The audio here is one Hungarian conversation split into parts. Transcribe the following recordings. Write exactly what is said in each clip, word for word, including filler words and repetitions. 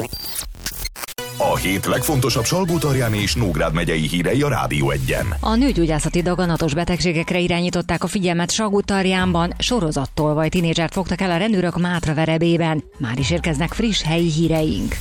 A hét legfontosabb Salgótarján és Nógrád megyei hírei a Rádió Egyen. A nőgyógyászati daganatos betegségekre irányították a figyelmet Salgótarjánban, sorozattolvaj tinédzsert fogtak el a rendőrök Mátraverebében. Már is érkeznek friss helyi híreink.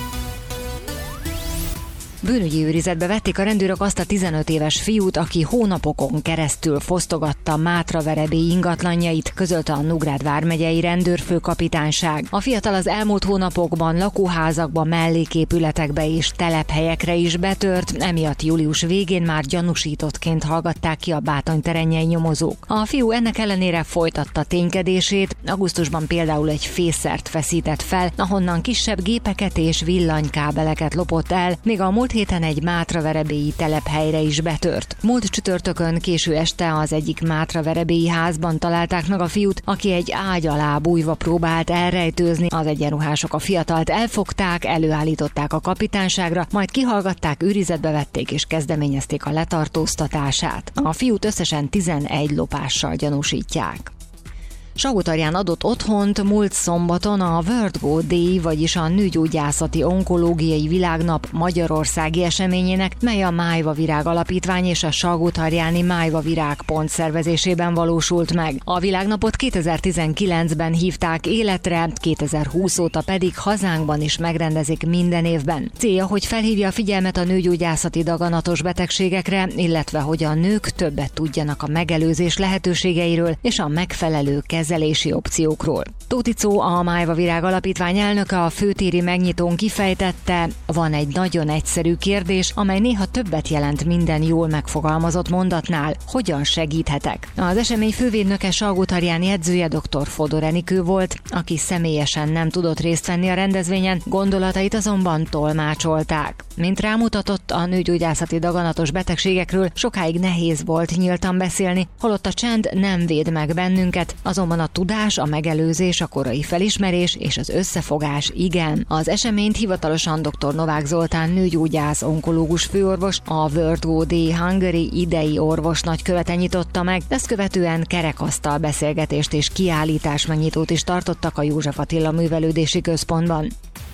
Bűnügyi őrizetbe vették a rendőrök azt a tizenöt éves fiút, aki hónapokon keresztül fosztogatta Mátraverebély ingatlanjait, közölte a Nógrád vármegyei rendőrfőkapitányság. A fiatal az elmúlt hónapokban lakóházakba, melléképületekbe és telephelyekre is betört, emiatt július végén már gyanúsítottként hallgatták ki a bátonyterennyei nyomozók. A fiú ennek ellenére folytatta ténykedését, augusztusban például egy fészert feszített fel, ahonnan kisebb gépeket és villanykábeleket lopott el, még a múlt héten egy mátraverebélyi telephelyre is betört. Múlt csütörtökön késő este az egyik mátraverebélyi házban találták meg a fiút, aki egy ágy alá bújva próbált elrejtőzni. Az egyenruhások a fiatalt elfogták, előállították a kapitányságra, majd kihallgatták, őrizetbe vették és kezdeményezték a letartóztatását. A fiút összesen tizenegy lopással gyanúsítják. Salgótarján adott otthont múlt szombaton a World Go Day, vagyis a Nőgyógyászati Onkológiai Világnap magyarországi eseményének, mely a Májva Virág Alapítvány és a Salgótarjáni Májva Virág Pont szervezésében valósult meg. A világnapot kétezer-tizenkilencben hívták életre, kétezer-húsz óta pedig hazánkban is megrendezik minden évben. Célja, hogy felhívja a figyelmet a nőgyógyászati daganatos betegségekre, illetve hogy a nők többet tudjanak a megelőzés lehetőségeiről és a megfelelő kezeléséről. kezelési opciókról. Tóth Icó, a Májva Virág Alapítvány elnöke a főtéri megnyitón kifejtette, van egy nagyon egyszerű kérdés, amely néha többet jelent minden jól megfogalmazott mondatnál. Hogyan segíthetek? Az esemény fővédnöke Salgótarjáni edzője dr. Fodor Enikő volt, aki személyesen nem tudott részt venni a rendezvényen, gondolatait azonban tolmácsolták. Mint rámutatott, a nőgyógyászati daganatos betegségekről sokáig nehéz volt nyíltan beszélni, holott a csend nem véd meg bennünket, azonban a tudás, a megelőzés, a korai felismerés és az összefogás igen. Az eseményt hivatalosan dr. Novák Zoltán nőgyógyász onkológus főorvos, a World Go Day Hungary idei orvos nagykövete nyitotta meg, ezt követően kerekasztal beszélgetést és kiállítás megnyitót is tartottak a József Attila Művelődési Központban.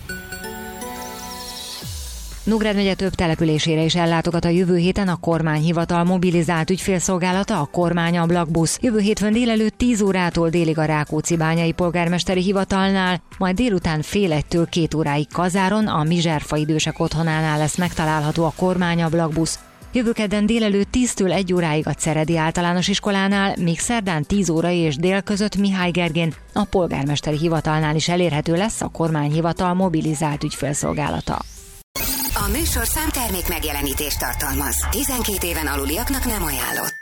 Nógrád megye több településére is ellátogat a jövő héten a kormányhivatal mobilizált ügyfélszolgálata, a kormányablakbusz. Jövő hétfőn délelőtt tíz órától délig a Rákóczi-bányai polgármesteri hivatalnál, majd délután fél egytől két óráig Kazáron, a Mizserfa idősek otthonánál lesz megtalálható a kormányablakbusz. Jövő kedden délelőtt tíztől egy óráig a Ceredi általános iskolánál, míg szerdán tíz óra és dél között Mihály Gergén, a polgármesteri hivatalnál is elérhető lesz a kormányhivatal mobilizált ügyfélszolgálata. A műsor számtermék megjelenítést tartalmaz. tizenkét éven aluliaknak nem ajánlott.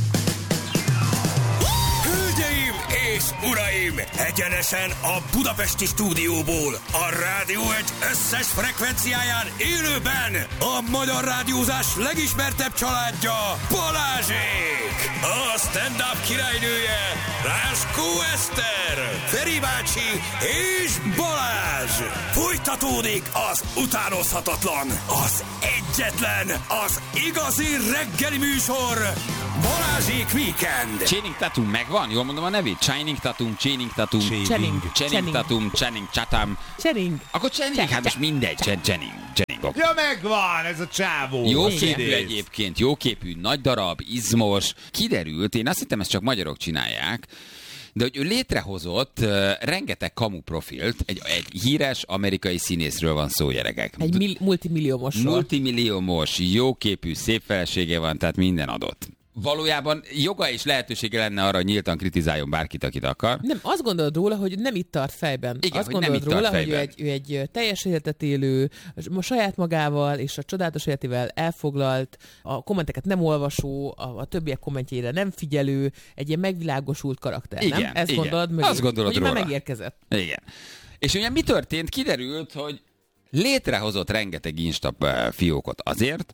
Hölgyeim és uraim! Egyenesen a budapesti stúdióból, a Rádió egy összes frekvenciáján élőben a magyar rádiózás legismertebb családja, Balázsék! A stand-up királynője, Ráskó Eszter, Feri bácsi és Balázs! Folytatódik az utánozhatatlan, az egyetlen, az igazi reggeli műsor, Balázsék Weekend! Channing Tatum megvan? Jól mondom a nevét? Channing Tatum, Channing Tatum, Channing, Channing Tatum, Channing Chatham. Channing. Akkor Channing, hát most mindegy, Channing, Channing. Ja, megvan ez a csávó. Jó képű egyébként, jó képű, nagy darab, izmos. Kiderült, én azt hittem, ezt csak magyarok csinálják, de hogy ő létrehozott uh, rengeteg kamu profilt, egy, egy híres amerikai színészről van szó, gyerekek. Egy mil- multimilliómosról. Multimilliómos, jóképű, szép felesége van, tehát minden adott. Valójában joga és lehetősége lenne arra, hogy nyíltan kritizáljon bárkit, akit akar. Nem, azt gondolod róla, hogy nem itt tart fejben. Igen, azt hogy gondolod nem itt róla, tart hogy ő egy, ő egy teljes életet élő, a saját magával és a csodálatos életével elfoglalt, a kommenteket nem olvasó, a, a többiek kommentjére nem figyelő, egy ilyen megvilágosult karakter, igen, nem? Ezt igen. gondolod mögé, azt gondolod hogy róla. már megérkezett. Igen. És ugye mi történt? Kiderült, hogy létrehozott rengeteg Insta fiókot azért,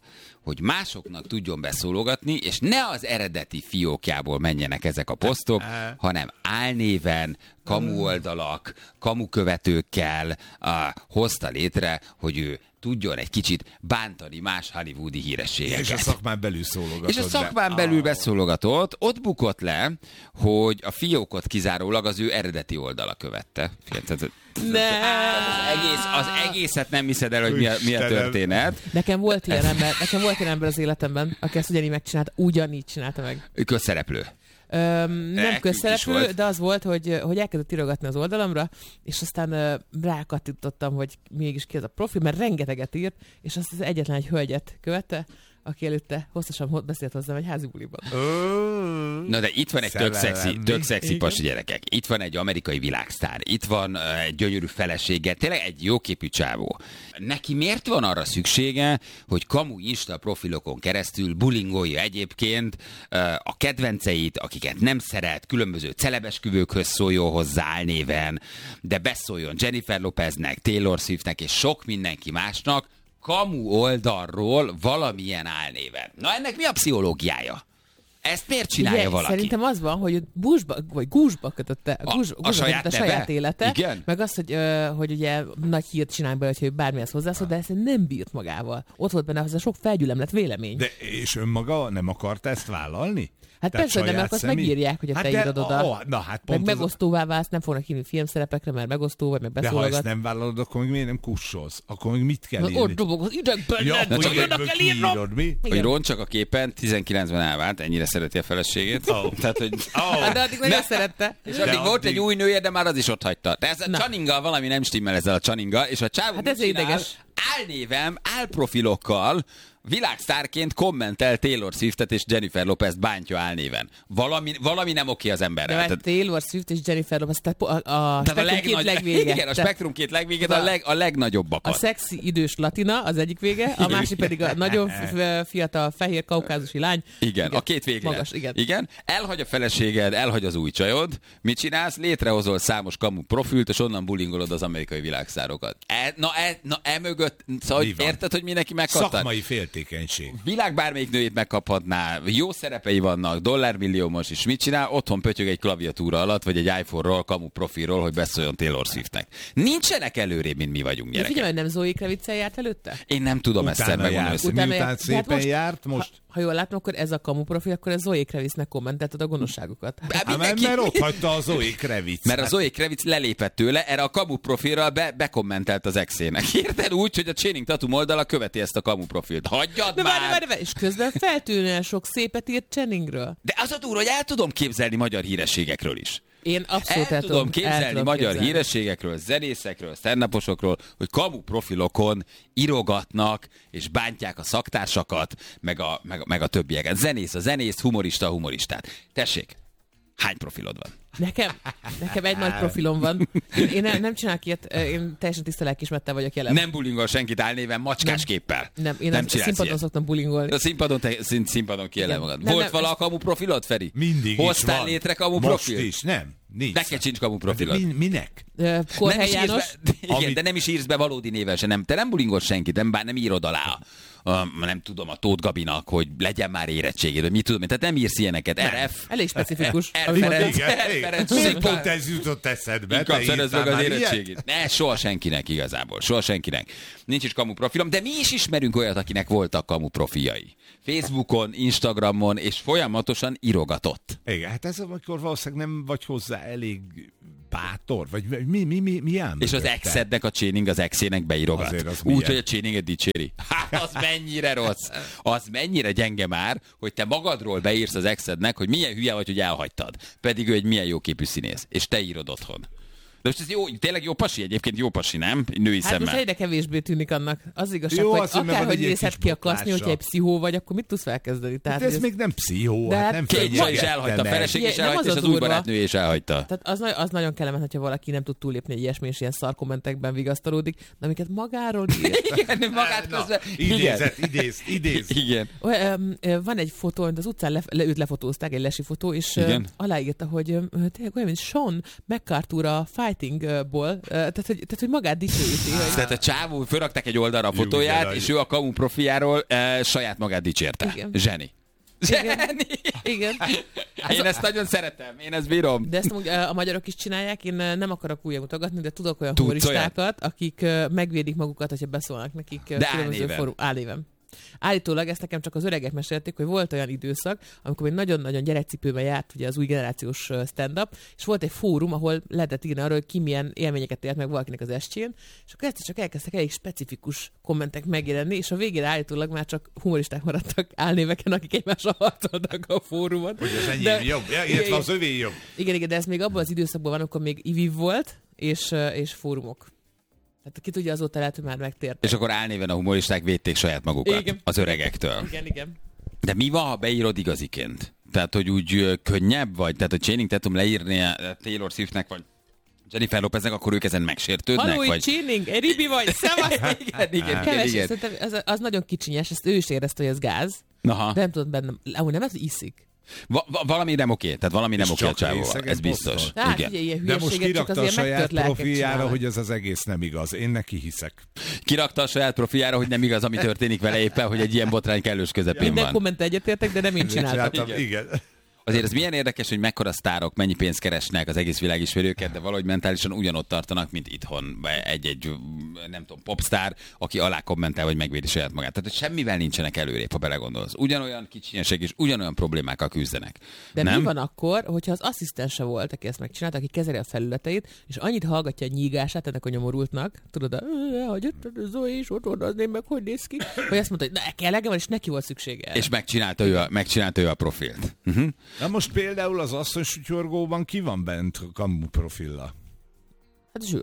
hogy másoknak tudjon beszólogatni, és ne az eredeti fiókjából menjenek ezek a posztok, hanem álnéven, kamu oldalak, kamu követőkkel uh, hozta létre, hogy ő tudjon egy kicsit bántani más hollywoodi hírességeket. És a szakmán belül szólogatott. És a szakmán be. belül beszólogatott, ott bukott le, hogy a fiókot kizárólag az ő eredeti oldala követte. Ne. Az, egész, az egészet nem hiszed el, hogy mi a, mi a történet. Nekem volt ilyen ember, nekem volt ilyen ember az életemben, aki ezt ugyanígy megcsinálta, ugyanígy csinálta meg. Ő közszereplő. Öm, nem Nekünk közszereplő, de az volt, hogy, hogy elkezdett írogatni az oldalamra, és aztán uh, rákattintottam, hogy mégis ki az a profil, mert rengeteget írt, és azt az egyetlen egy hölgyet követte, aki előtte hosszasan beszélt hozzám egy házi buliban. Na de itt van egy tök szexi, tök szexi pasi gyerekek. Itt van egy amerikai világsztár. Itt van uh, egy gyönyörű felesége. Tényleg egy jóképű csávó. Neki miért van arra szüksége, hogy kamu Insta profilokon keresztül bulingolja egyébként uh, a kedvenceit, akiket nem szeret, különböző celebesküvőkhöz szóljon hozzá álnéven, de beszóljon Jennifer Lopeznek, Taylor Swiftnek és sok mindenki másnak, kamu oldalról valamilyen álnéven. Na ennek mi a pszichológiája? Ezt miért csinálja ugye, valaki? Szerintem az van, hogy buszba, vagy gúzsba kötötte a, gúzs, a, a, saját, a saját élete, igen? meg azt, hogy, uh, hogy ugye nagy hírt csinálj be, hogy bármihez hozzászól, de ezt nem bírt magával. Ott volt benne az a sok felgyülemlett vélemény. De és önmaga nem akarta ezt vállalni? Hát Tehát persze, de mert azt személy... megírják, hogy hát te de, írod oda. Ó, na, hát meg az... megosztóvá válsz, nem fognak hívni filmszerepekre, mert megosztó, vagy meg beszólogat. De ha ezt nem vállalod, akkor még miért nem kussolsz? Akkor még mit kell meg írni? Ott dobog az idegben, ja, csak oda kell írnom. Hogy Ron csak a képen tizenkilencben elvált, ennyire szereti a feleségét. Oh. Tehát, hogy... Oh. Hát de addig nagyon szerette. És addig volt egy új nője, de már az is ott hagyta. De ez a Channinggal valami nem stimmel ezzel a Channinggal, és a csávó hát ez ideges. Álnévem, álprofilokkal világsztárként kommentel Taylor Swiftet és Jennifer Lopez bántja álnéven. Valami, valami nem oké az emberrel. De tehát Taylor Swift és Jennifer Lopez, tehát a, a spektrum a két legvége. Igen, a spektrum két legvége, a, leg, a legnagyobbakat. A szexi idős latina az egyik vége, a másik pedig a nagyon fiatal fehér kaukázusi lány. Igen, igen, a két végre. Magas, igen. igen. Elhagy a feleséged, elhagy az új csajod. Mit csinálsz? Létrehozol számos kamu profilt, és onnan bulingolod az amerikai világszárokat. E, na, e, na, e mögött, szóval, hogy érted, hogy mindenki megkapta? Szakmai féltékenység. Világ bármelyik nőjét megkaphatná, jó szerepei vannak, dollármilliómos, és mit csinál? Otthon pötyög egy klaviatúra alatt, vagy egy iPhone-ról, kamu profilról, hogy beszóljon Taylor Swiftnek. Nincsenek előrébb, mint mi vagyunk, gyerekek. Figyelj, hogy nem Zoe Kravitz-el járt előtte? Én nem tudom ezt megmondani. Miután, miután szépen most, járt, most... Ha, ha jól látom, akkor ez a kamu profil, akkor ez Zoe Kravitznek kommentelted a gonoszságokat. Hát, hát, mindenki... Mert ott hagyta a Zoe Kravitz. Mert a Zoe Kravitz lelépett tőle, erre a kamu profilra be, bekommentelt az exének. Érted úgy, hogy a Channing Tatum oldala követi ezt a kamu profilt. Hagyjad de már! Várj, várj, és közben feltűnően sok szépet írt Channingről. De az a durva, hogy el tudom képzelni magyar hírességekről is. Én abszolút el, el tudom képzelni el tudom magyar képzelni. hírességekről, zenészekről, stand-uposokról, hogy kamu profilokon írogatnak és bántják a szaktársakat, meg a, meg, meg a többieket. Zenész a zenész, humorista a humoristát. Tessék, hány profilod van? Nekem, nekem egy nagy profilom van. Én, én nem, nem csinálok ilyet, én teljesen tiszta lelkiismerettel vagyok jelen. Nem bulingol senkit álnéven macskás képpel. Nem, én nem a színpadon ilyet. Szoktam bulingolni. A színpadon, te, szín, színpadon kijelem magad. Nem, Volt vala a kamu profilod, Feri? Mindig Hoztál is van. létre kamu Most profil? is, nem. Nincs. Neked sincs kamu profilod. Min, minek? Korhely János. Be, igen, Amit... de nem is írsz be valódi néven se. Nem, te nem bulingol senkit, nem, bár nem írod alá. A, nem tudom, a Tóth Gabinak, hogy legyen már érettséged, vagy mit tudom én. Tehát nem írsz ilyeneket. er ef. Elég specifikus. R. Ferenc. Miért pont ez jutott eszedbe? Inkább szerezd meg az érettségét. Ne, soha senkinek igazából. Soha senkinek. Nincs is kamu profilom, de mi is ismerünk olyat, akinek voltak kamu profiljai. Facebookon, Instagramon, és folyamatosan írogatott. Igen, hát ez amikor valószínűleg nem vagy hozzá elég bátor, vagy mi, mi, mi, mi ám? És az exednek a Channing az exének beírogat. Úgy, hogy a Channinget dicséri. Hát az mennyire rossz. Az mennyire gyenge már, hogy te magadról beírsz az exednek, hogy milyen hülye vagy, hogy elhagytad. Pedig ő egy milyen jóképű színész. És te írod otthon. De most ez jó, tényleg jó pasi egyébként, jó pasi, nem? Női hát szemmel. most egyre kevésbé tűnik annak. Az igazság, jó, hogy az, akárhogy nézhet ki a kaszni, hogyha egy pszichó vagy, akkor mit tudsz felkezdeni? Tehát, de ez ez még nem pszichó, de hát hát nem Két csaj is elhagyta, a feleség is elhagyta, és az új barátnője is elhagyta. Tehát az, az nagyon kellemet, hogyha valaki nem tud túllépni egy ilyesmi, és ilyen szar kommentekben vigasztalódik, de amiket magáról ír. Igen, magát közben. Idézet, idéz, idéz. Igen. Van egy fotó, amit az utcán le, le, őt lefotózták, egy lesi fotó, és igen. aláírta, hogy tényleg olyan, mint Sean McArthur a Fight lightingból, tehát hogy, tehát, hogy magát dicsőíti. Hogy... Tehát a csávó, fölrakták egy oldalra a fotóját, Jó, és ő a kamu profiáról e, saját magát dicsérte. Igen. Zseni. Igen. Zseni! Igen. Én ezt nagyon szeretem, én ezt bírom. De ezt amúgy a magyarok is csinálják, én nem akarok újra mutogatni, de tudok olyan Tudsz humoristákat, akik megvédik magukat, hogyha beszólnak nekik De különböző álnéven. fórum. Álnéven. Állítólag ezt nekem csak az öregek mesélték, hogy volt olyan időszak, amikor még nagyon-nagyon gyerekcipőben járt ugye az új generációs stand-up, és volt egy fórum, ahol lehetett írni arról, hogy ki milyen élményeket élt meg valakinek az estjén, és akkor ezt csak elkezdtek elég specifikus kommentek megjelenni, és a végére állítólag már csak humoristák maradtak álnéveken, akik egymással harcoltak a fórumon. Hogy az enyém De- jobb, ja, illetve az övé jobb. Igen, igen, de ez még abban az időszakban van, amikor még iviv volt, és, és fórumok. Tehát ki tudja, azóta lehet, hogy már megtértek. És akkor álnéven a humoristák védték saját magukat Igen. az öregektől. Igen, igen. De mi van, ha beírod igaziként? Tehát, hogy úgy ö, könnyebb vagy? Tehát, hogy Channing Tatum leírni Taylor Swiftnek, vagy Jennifer Lopeznek, akkor ők ezen megsértődnek? Halló, vagy... itt Csinning, Ribi vagy, szevasz! igen, igen, igen, Keves, igen. szerintem az, az nagyon kicsinyes, ezt ő is érezte, hogy ez gáz, Aha. de nem tudod bennem, amúgy nem ez, hogy iszik. Va- va- valami nem oké, tehát valami nem És oké a csak csávóval, részegen ez biztos. posztol. Tehát Igen. ugye ilyen De most hülyeséget csak kirakta a azért saját megtört lelkek profiljára, csinálnak. hogy ez az egész nem igaz. Én neki hiszek. Kirakta a saját profiára, hogy nem igaz, ami történik vele éppen, hogy egy ilyen botrány kellős közepén Minden van. komment egyetértek, de nem én csináltam. Csináltam, igen. Azért ez milyen érdekes, hogy mekkora sztárok, mennyi pénzt keresnek, az egész világ ismeri őket, de valahogy mentálisan ugyanott tartanak, mint itthon egy-egy, nem tudom, popstar, aki alá kommentál, vagy megvédi saját magát. Tehát hogy semmivel nincsenek előrébb, ha belegondolsz. Ugyanolyan kicsinyesek és ugyanolyan problémákkal küzdenek. De nem? mi van akkor, hogyha az asszisztense volt, aki ezt megcsinálta, aki kezeli a felületeit, és annyit hallgatja a nyígását ennek a nyomorultnak, tudod, a, hogy ott Zoe is ott ordazném meg, hogy néz ki, hogy azt mondta, hogy ne, kell legem van, és neki volt szüksége. És megcsinálta ő a, megcsinálta ő a profilt. Uh-huh. Na most például az asszony sutyorgóban ki van bent kamu profilla? Hát Zsül.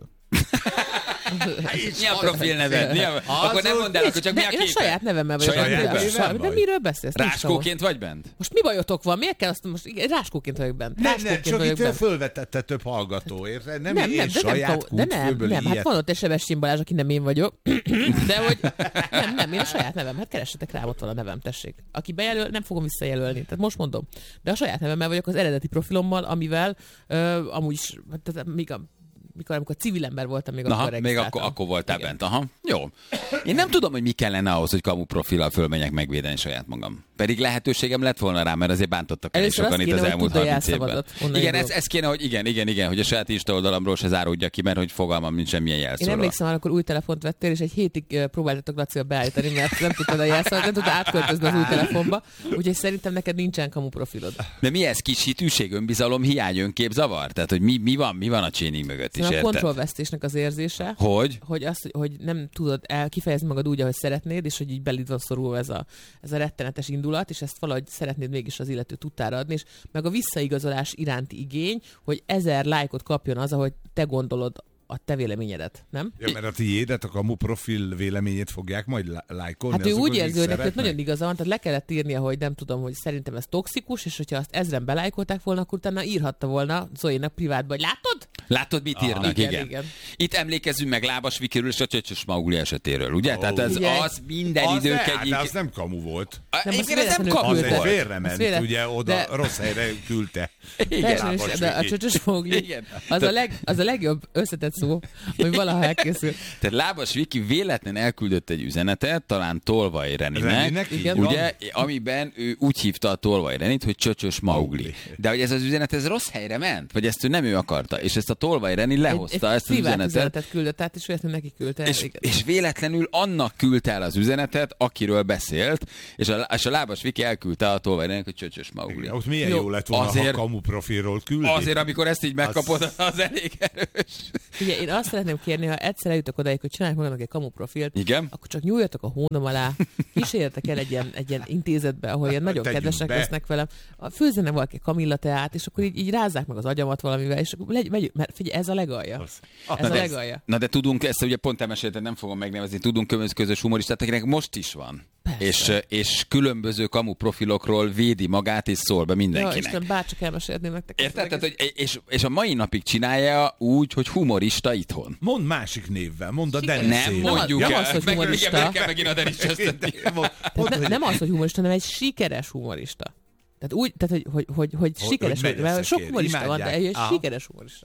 Mi a profil neved? Mi a... Akkor nem mondd el, akkor csak mi a Én a képed? saját nevemmel vagyok. Saját bent. neved? Sa- De miről beszélsz? Nincs Ráskóként vagy bent? szó. Most mi bajotok van? Miért kell azt most? Igen, ráskóként vagyok bent. Nem, nem, Ráskóként csak vagyok itt bent. fölvetette több hallgató, érted? Nem, Nem, én nem, de nem, saját tudom, de nem, kútfőből nem, hát ilyet. van ott egy Sebestyén Balázs, aki nem én vagyok, de hogy nem, nem, én a saját nevem, hát keressetek rám, ott van a nevem, tessék. Aki bejelöl, nem fogom visszajelölni, tehát most mondom. De a saját nevemmel vagyok az eredeti profilommal, amivel ö, amúgy is, tehát még a mikor, amikor civil ember voltam, még Aha, akkor még regisztráltam. akkor, akkor voltál Igen. bent. Aha, jó. Én nem tudom, hogy mi kellene ahhoz, hogy kamu profillal fölmenjek megvédeni saját magam. Pedig lehetőségem lett volna rá, mert azért bántottak el Először sokan azt itt az kéne, elmúlt hogy tudd a harminc évben. jelszavadat, onnan Igen, ez, indulok. ez kéne, hogy igen, igen, igen, hogy a saját Insta oldalamról se záródja ki, mert hogy fogalmam nincs semmilyen Én jelszóról. emlékszem, amikor új telefont vettél, és egy hétig uh, próbáltatok Lacival beállítani, mert nem tudtad a jelszavadat, nem tudtad átköltözni az új telefonba, úgyhogy szerintem neked nincsen kamu profilod. De mi ez? Kis hitűség, önbizalom, hiány, önképzavar? Tehát, hogy mi, mi van, mi van a cséning mögött is, Szóval a érted? kontrollvesztésnek az érzése, Hogy? hogy azt, hogy nem tudod el kifejezni magad úgy, ahogy szeretnéd, és hogy így beléd van szorulva ez a, ez a rettenetes indulat, és ezt valahogy szeretnéd mégis az illető tudtára adni, és meg a visszaigazolás iránti igény, hogy ezer lájkot kapjon az, ahogy te gondolod a te véleményedet, nem? Ja, mert a tiédet, a kamu profil véleményét fogják majd lá- lájkolni. Hát ő azok, úgy akik érzi, hogy neki ott szeretnek? nagyon igaza van, tehát le kellett írnia, hogy nem tudom, hogy szerintem ez toxikus, és hogyha azt ezren belájkolták volna, akkor utána írhatta volna Zoénak privátba, hogy látod? Látod, mit írnak? igen, Igen, igen. Itt emlékezzünk meg Lábas Vikiről és a Csöcsös Maugli esetéről, ugye? Ó. Tehát ez Ugye? az minden Az idők ne, hát, egyik... de az nem kamu volt. Nem, Egyébként az ez nem véletlenül kamu Az küldte. egy volt. félrement, Az vélet- ugye oda de- rossz helyre küldte. Teljesen is, Lábas de a Viki. csöcsös fogli, Igen. az a, leg, az a legjobb összetett szó, ami valaha elkészül. Tehát Lábas Viki véletlen elküldött egy üzenetet, talán Tolvaj Reninek, Reninek, így Igen. van. ugye, amiben ő úgy hívta a Tolvaj Renit, hogy Csöcsös Maugli. Maugli. De hogy ez az üzenet, ez rossz helyre ment? Vagy ezt ő nem ő akarta? És ezt a Tolvaj Reni lehozta, egy, ezt az privát üzenetet. üzenetet küldött át, és véletlenül neki küldte. És, igen. és véletlenül annak küldte el az üzenetet, akiről beszélt, és a, és a Lábas Viki elküldte a Tolvaj Reninek, hogy Csöcsös Maugli. Ott milyen Jó, jó lett volna, azért- ha kamu profilról küldi. Azért, amikor ezt így megkapod, az elég erős. Ugye én azt szeretném kérni, ha egyszer eljutok odáig, hogy csinálják magának egy kamu profilt, Igen? akkor csak nyúljatok a hónom alá, kísérjetek el egy ilyen, egy ilyen intézetbe, ahol ilyen nagyon Tegyünk kedvesek be. lesznek velem, A- főzzenek valaki Kamilla teát, és akkor így, így rázzák meg az agyamat valamivel, és akkor legy, megy, mert figyelj, ez a legalja. Az. Ez Na a de, legalja. na de tudunk, ezt ugye pont elmesélted, nem fogom megnevezni, tudunk közös, közös humoristát, akinek most is van. És, és különböző kamu profilokról védi magát és szól be Ja, mindenkinek. Isten, bárcsak elmesélném nektek. ezt Érted? az Tehát, hogy, és, és a mai napig csinálja úgy, hogy humorista itthon. Mondd másik névvel, mondd a Igen. Denis. Nem Nem az- mondjuk nem el. az, hogy Meg- humorista. igen, meg kell megint a Denis Chastain-t. Tehát ne, nem az, hogy humorista, hanem egy sikeres humorista. Tehát úgy, tehát hogy, hogy, hogy, hogy sikeres, hogy hogy, mert sok megyeszek humorista van, de imádják. egy Aha. sikeres humorista.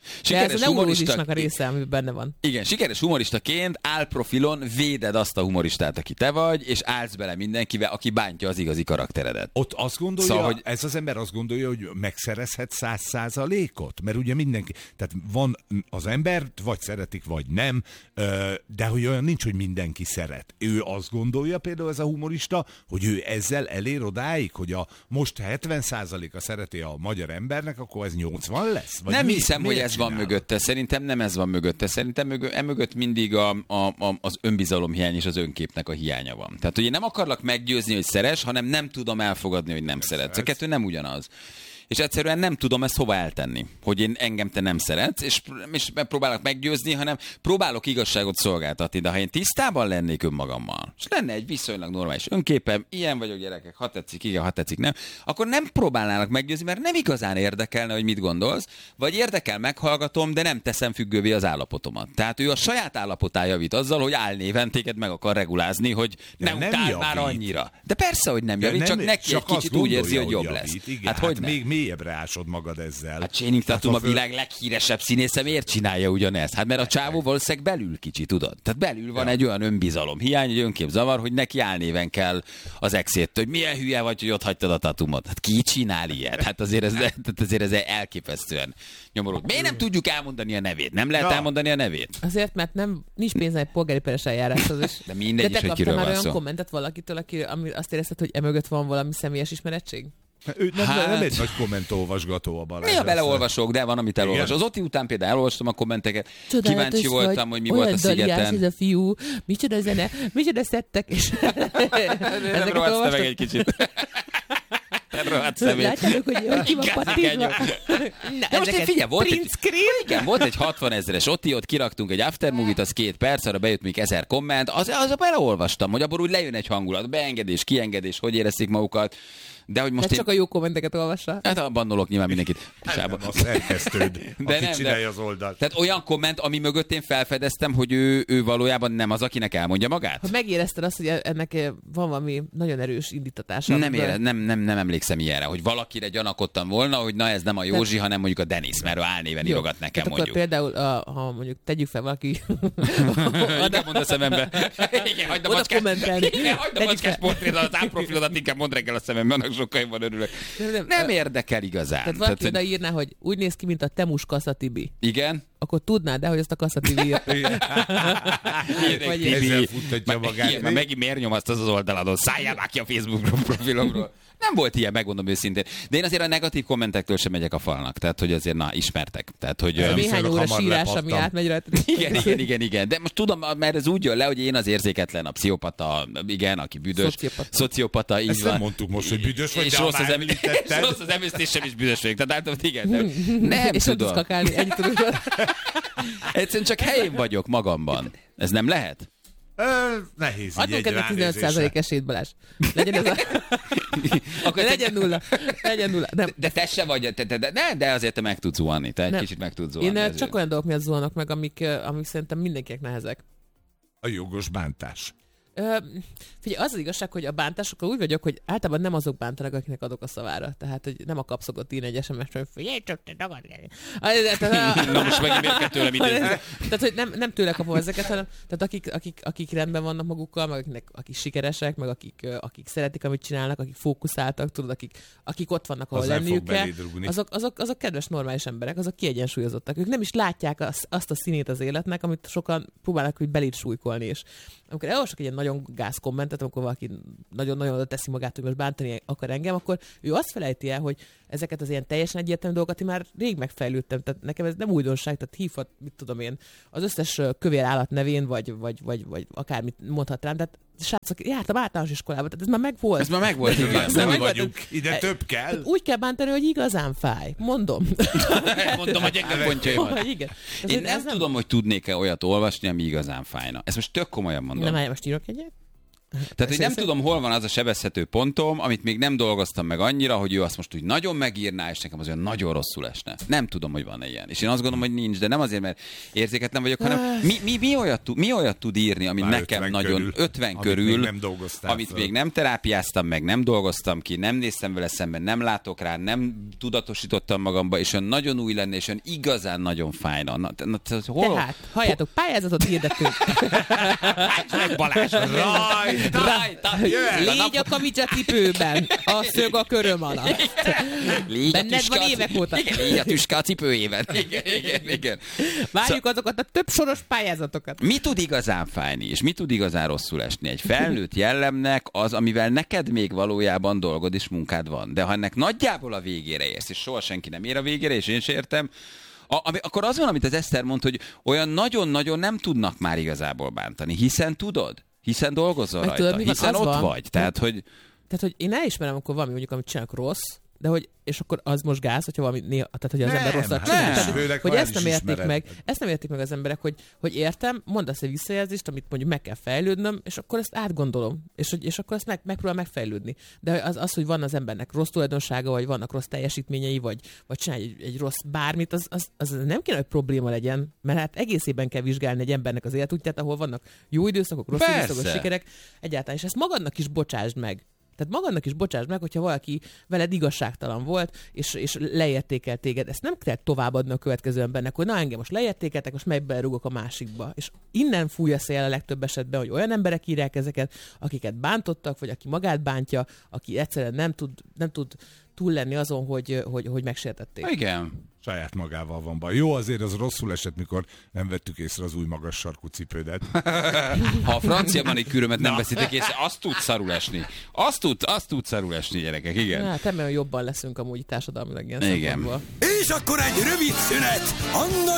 Sikeres ez a neurózisnak a része, ami benne van. Igen, sikeres humoristaként álprofilon véded azt a humoristát, aki te vagy, és állsz bele mindenkivel, aki bántja az igazi karakteredet. Ott azt gondolja, szóval, hogy... ez az ember azt gondolja, hogy megszerezhet száz százalékot? Mert ugye mindenki, tehát van az embert, vagy szeretik, vagy nem, de hogy olyan nincs, hogy mindenki szeret. Ő azt gondolja például ez a humorista, hogy ő ezzel elér odáig, hogy a most hetven százaléka szereti a magyar embernek, akkor ez nyolcvan lesz? Vagy nem mi, hiszem, hogy ez csinál? Van mögötte. Szerintem nem ez van mögötte. Szerintem emögött mindig a, a, a, az önbizalomhiány és az önképnek a hiánya van. Tehát, hogy én nem akarlak meggyőzni, hogy szeres, hanem nem tudom elfogadni, hogy nem szeretsz. A kettő nem ugyanaz. És egyszerűen nem tudom ezt hova eltenni, hogy én engem te nem szeretsz, és, és próbálok meggyőzni, hanem próbálok igazságot szolgáltatni, de ha én tisztában lennék önmagammal, és lenne egy viszonylag normális önképem, ilyen vagyok gyerekek, ha tetszik, igen, ha tetszik, nem, akkor nem próbálnának meggyőzni, mert nem igazán érdekelne, hogy mit gondolsz, vagy érdekel, meghallgatom, de nem teszem függővé az állapotomat. Tehát ő a saját állapotán javít azzal, hogy álnéven téged meg akar regulázni, hogy ne nem utál javít. Már annyira. De persze, hogy nem javít, nem, csak neki csak egy kicsit úgy érzi, hogy jobb javít. lesz. Igen, hát, hát hogy még mélyebbre ásod magad ezzel. Hát Channing Tatum a föl... világ leghíresebb színésze, miért csinálja ugyanezt? Hát mert a csávó valószínűleg belül kicsi, tudod? Tehát belül van ja. egy olyan önbizalom hiány, egy önképzavar, hogy neki álnéven kell az exét, hogy milyen hülye vagy, hogy ott hagytad a Tatumot. Hát ki csinál ilyet? Hát azért ez, azért ez elképesztően nyomorult. Miért nem tudjuk elmondani a nevét? Nem lehet ja. elmondani a nevét? Azért, mert nem nincs pénz egy polgári peres eljáráshoz is. De mindegy de is, hogy kiről van szó. már olyan kommentet valakitől, aki ami azt érezted, hogy emögött van valami személyes ismerettség? Ő nem, hát... nem egy nagy kommentolvasgató a Balázs. Néha beleolvasok, de van, amit elolvasok. Az Oti után például elolvastam a kommenteket. Csodálatos kíváncsi voltam, hogy mi volt a szigeten. Ez a fiú, micsoda zene, micsoda szettek, és... Nem rohadsz te meg egy kicsit. Látjátok, hogy hogy ki van pattintva. De most én figyelj, volt egy, igen, volt egy hatvan ezeres Oti, ott kiraktunk egy aftermovie-t, az két perc, arra bejött még ezer komment, az, az beleolvastam, hogy abból úgy lejön egy hangulat, beengedés, kiengedés, hogy érezték magukat. De hogy most hát én... csak a jó kommenteket olvassa. Hát a bannolok nyilván mindenkit. Nem a szerkesztőd, aki nem, csinálja az oldalt. Tehát olyan komment, ami mögött én felfedeztem, hogy ő, ő valójában nem az, akinek elmondja magát. Ha megérezted azt, hogy ennek van valami nagyon erős indítatása. Nem, ére, nem, nem, nem emlékszem ilyenre, hogy valakire gyanakodtam volna, hogy na ez nem a Józsi, tehát... hanem mondjuk a Denis, mert ő álnéven írogat nekem, tehát mondjuk. Akkor például, a, ha mondjuk tegyük fel valaki... Igen, mondd a szemembe. Igen, hagyd a macskás, igen, hagyd a macskás portrédat, az ámprofilodat inkább mondd reggel a szemembe, annak sokkal jobban örülök. Nem, nem, nem érdekel igazán. Tehát valaki tehát, odaírná, hogy úgy néz ki, mint a Temus Kassa Tibi. Igen. Akkor tudnád, de hogy ezt a Kassa Tibi írt. Ezzel futtatja magát. Már megint miért nyomaszt az az oldaladon? Szálljál már ki a Facebook profilomról. Nem volt ilyen, megmondom őszintén. De én azért a negatív kommentektől sem megyek a falnak. Tehát, hogy azért, na, ismertek. Tehát, hogy... Ez néhány óra sírás, ami átmegy rajta. Igen, igen, igen, igen. De most tudom, mert ez úgy jön le, hogy én az érzéketlen, a pszichopata, igen, aki büdös. Szociopata. Szociopata, így ezt van. Nem mondtuk most, hogy büdös vagy, és de rossz az, em- és rossz az emésztésem is büdös vagyok. Tehát általában igen. Nem, nem és tudom. És kakálni, ennyit tudod. Egyszerűen csak helyén vagyok magamban. Ez nem lehet? Ö, nehéz így adjunk egy ennek tizenöt százalék esélyt, Balázs. Legyen ez a... Akkor legyen nulla. Legyen nulla. De, de te se vagy, te, te, de, ne, de azért te meg tudsz zuhanni. Te egy nem. kicsit meg tudsz zuhanni. Én csak olyan dolgok miatt zuhanok meg, amik, amik szerintem mindenkinek nehezek. A jogos bántás. Ö, figyelj, az az igazság, hogy a bántásokkal úgy vagyok, hogy általában nem azok bántanak, akinek adok a szavára. Tehát, hogy nem a kapszokott ír egy es em es-t, hogy figyelj, csak te dagad. Na most megint miért kell tőlem idézni? Tehát, hogy nem, nem tőle kapom ezeket, hanem tehát akik, akik, akik rendben vannak magukkal, meg akik, akik sikeresek, meg akik, akik szeretik, amit csinálnak, akik fókuszáltak, tudod, akik, akik ott vannak, ahol az lenniük kell, azok, azok, azok kedves, normális emberek, azok kiegyensúlyozottak. Ők nem is látják azt, azt a színét az életnek, amit sokan próbálnak, hogy belét súlykolni. És amikor elolvasok egy ilyen nagyon gáz kommentet, amikor valaki nagyon-nagyon oda teszi magát, hogy most bántani akar engem, akkor ő azt felejti el, hogy ezeket az ilyen teljesen egyértelmű dolgokat én már rég megfejlődtem, tehát nekem ez nem újdonság, tehát hívhat, mit tudom én, az összes kövér állat nevén, vagy, vagy, vagy, vagy akármit mondhat rám, tehát srácok, jártam általános iskolába, tehát ez már megvolt. Ez már megvolt, igen. Nem mi vagyunk, ide több kell. Úgy kell bántani, hogy igazán fáj. Mondom. Mondom, hogy gyenge pontjai van. Igen. Én nem tudom, hogy tudnék-e olyat olvasni, ami igazán fájna. Ezt most tök komolyan mondom. Nem, most írok egyet? Tehát, hogy nem tudom, hol van az a sebezhető pontom, amit még nem dolgoztam meg annyira, hogy ő azt most úgy nagyon megírná, és nekem az olyan nagyon rosszul esne. Nem tudom, hogy van ilyen. És én azt gondolom, hogy nincs, de nem azért, mert érzéketlen vagyok, hanem mi, mi, mi, olyat, tud, mi olyat tud írni, ami Már nekem ötven nagyon körül, ötven amit körül, még nem dolgoztál amit föl. még nem terápiáztam meg, nem dolgoztam ki, nem néztem vele szemben, nem látok rá, nem tudatosítottam magamba, és olyan nagyon új lenne, és olyan igazán nagyon fájna. Na, na, hol, Tehát, halljátok, pályázatot hirdetünk. Balázs, rajta, rajta, Légy a kamicsa cipőben, a szög a köröm alatt. Légy a Benned tüske van a- évek óta. Igen, légy a tüske a cipőjében. Igen, igen, igen. Várjuk azokat a több soros pályázatokat. Mi tud igazán fájni, és mi tud igazán rosszul esni? Egy felnőtt jellemnek az, amivel neked még valójában dolgod és munkád van. De ha ennek nagyjából a végére érsz, és soha senki nem ér a végére, és én sem értem, a, ami, akkor az van, amit az Eszter mondta, hogy olyan nagyon-nagyon nem tudnak már igazából bántani, hiszen tudod, hiszen dolgozol Meg rajta, tudod, mi van? hiszen Az ott van. vagy. Tehát, hogy Tehát, hogy én elismerem, amikor valami mondjuk, amit csinálok rossz, de hogy, és akkor az most gáz, hogyha valami néha, tehát hogy az Nem, ember rosszat hát csinál. nem. Tehát, Főleg, hogy ha el ezt is nem értik ismered. meg, ezt nem értik meg az emberek, hogy, hogy értem, mondasz egy visszajelzést, amit mondjuk meg kell fejlődnöm, és akkor ezt átgondolom, és, hogy, és akkor ezt meg, megpróbál megfejlődni. De az, az, hogy van az embernek rossz tulajdonsága, vagy vannak rossz teljesítményei, vagy, vagy csinálj egy, egy rossz bármit, az, az, az nem kéne, hogy probléma legyen, mert hát egészében kell vizsgálni egy embernek az életútját, ahol vannak jó időszakok, rossz Persze. időszakok, sikerek, egyáltalán, és ezt magadnak is bocsásd meg. Tehát magadnak is bocsásd meg, hogyha valaki veled igazságtalan volt, és, és leértékelt téged. Ezt nem kell továbbadni a következő embernek, hogy na engem most leértékeltek, most meg berúgok a másikba. És innen fúj a szél a legtöbb esetben, hogy olyan emberek írják ezeket, akiket bántottak, vagy aki magát bántja, aki egyszerűen nem tud, nem tud túl lenni azon, hogy, hogy, hogy megsértették. igen. Saját magával van baj. Jó, azért az rosszul esett, mikor nem vettük észre az új magas sarkú cipődet. Ha a francia manikűrömet nem veszitek észre, azt tud szarul esni. Azt tud, azt tud szarul esni, gyerekek, igen. Hát nem olyan jobban leszünk amúgy társadalmilag ilyen Igen. szempontból. És akkor egy rövid szünet, annak